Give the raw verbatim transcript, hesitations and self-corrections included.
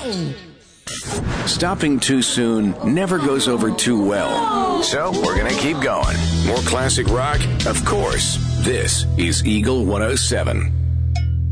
Stopping too soon never goes over too well. So we're going to keep going. More classic rock? Of course. This is Eagle one oh seven.